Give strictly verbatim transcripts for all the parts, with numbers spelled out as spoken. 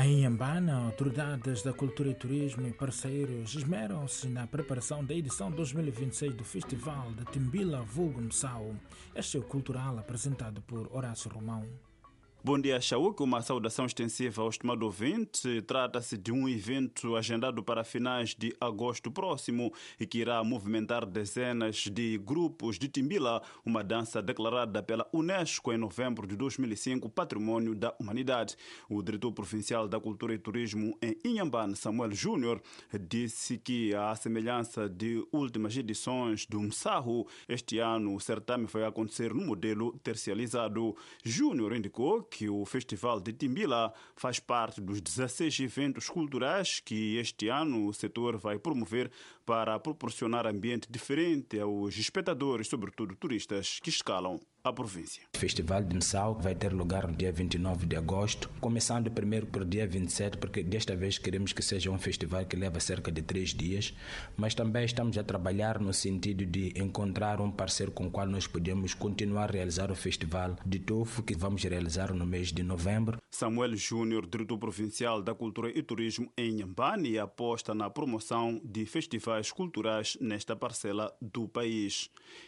Em Inhambane, autoridades da cultura e turismo e parceiros esmeram-se na preparação da edição dois mil e vinte e seis do Festival de Timbila Vulgo Msau. Este é o cultural apresentado por Horácio Romão. Bom dia, Chauk. Uma saudação extensiva ao estimado ouvinte. Trata-se de um evento agendado para finais de agosto próximo e que irá movimentar dezenas de grupos de Timbila, uma dança declarada pela Unesco em novembro de dois mil e cinco, Patrimônio da Humanidade. O diretor provincial da Cultura e Turismo em Inhambane, Samuel Júnior, disse que, à semelhança de últimas edições do Msau, este ano o certame vai acontecer no modelo tercializado. Júnior indicou que o Festival de Timbila faz parte dos dezesseis eventos culturais que este ano o setor vai promover para proporcionar ambiente diferente aos espectadores, sobretudo turistas, que escalam a província. O Festival de Msau vai ter lugar no dia vinte e nove de agosto, começando primeiro por dia vinte e sete, porque desta vez queremos que seja um festival que leva cerca de três dias, mas também estamos a trabalhar no sentido de encontrar um parceiro com o qual nós podemos continuar a realizar o Festival de Tofo, que vamos realizar no mês de novembro. Samuel Júnior, diretor provincial da Cultura e Turismo em Inhambane, aposta na promoção de festivais culturais nesta parcela do país.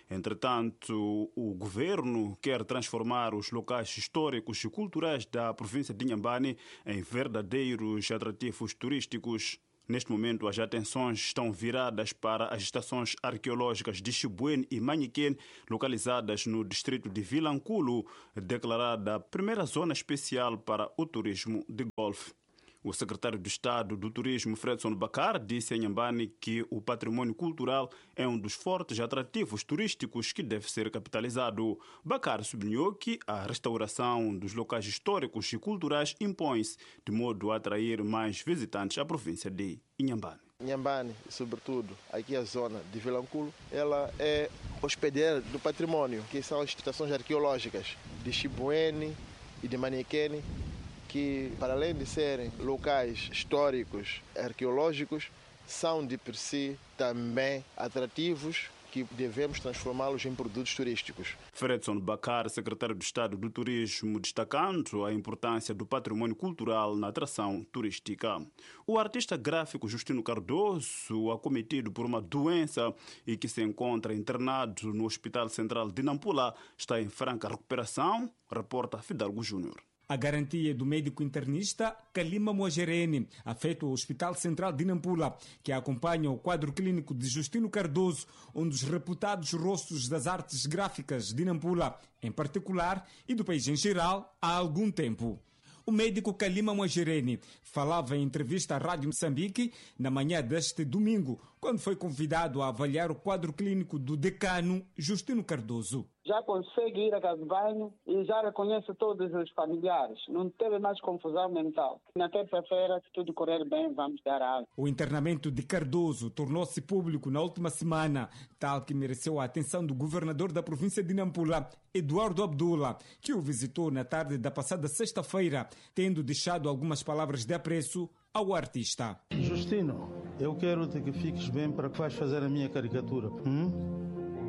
Entretanto, o governo quer transformar os locais históricos e culturais da província de Inhambane em verdadeiros atrativos turísticos. Neste momento, as atenções estão viradas para as estações arqueológicas de Chibuene e Maniquene, localizadas no distrito de Vilanculo, declarada primeira zona especial para o turismo de golfe. O secretário de Estado do Turismo, Fredson Bakar, disse em Inhambane que o patrimônio cultural é um dos fortes atrativos turísticos que deve ser capitalizado. Bakar sublinhou que a restauração dos locais históricos e culturais impõe-se de modo a atrair mais visitantes à província de Inhambane. Inhambane, sobretudo aqui a zona de Vilanculo, ela é hospedeira do patrimônio, que são as estações arqueológicas de Chibuene e de Maniquene, que, para além de serem locais históricos, arqueológicos, são de por si também atrativos que devemos transformá-los em produtos turísticos. Fredson Bakar, secretário de Estado do Turismo, destacando a importância do patrimônio cultural na atração turística. O artista gráfico Justino Cardoso, acometido por uma doença e que se encontra internado no Hospital Central de Nampula, está em franca recuperação, reporta Fidalgo Júnior. A garantia do médico internista Kalima Moagereni, afeto ao Hospital Central de Nampula, que acompanha o quadro clínico de Justino Cardoso, um dos reputados rostos das artes gráficas de Nampula, em particular, e do país em geral, há algum tempo. O médico Kalima Moagereni falava em entrevista à Rádio Moçambique na manhã deste domingo, quando foi convidado a avaliar o quadro clínico do decano Justino Cardoso. Já consegue ir a casa de banho e já reconhece todos os familiares. Não teve mais confusão mental. Na terça-feira, se tudo correr bem, vamos dar aula. O internamento de Cardoso tornou-se público na última semana, tal que mereceu a atenção do governador da província de Nampula, Eduardo Abdullah, que o visitou na tarde da passada sexta-feira, tendo deixado algumas palavras de apreço ao artista. Justino, eu quero que fiques bem para que vais fazer a minha caricatura. Hum?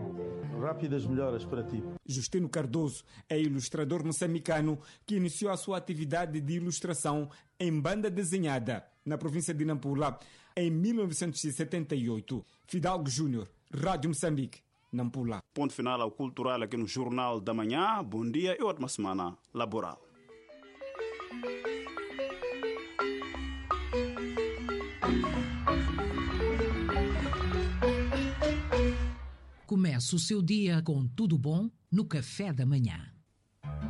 Rápidas melhoras para ti. Justino Cardoso é ilustrador moçambicano que iniciou a sua atividade de ilustração em banda desenhada na província de Nampula em mil novecentos e setenta e oito. Fidalgo Júnior, Rádio Moçambique, Nampula. Ponto final ao cultural aqui no Jornal da Manhã. Bom dia e ótima semana laboral. Comece o seu dia com tudo bom no café da manhã.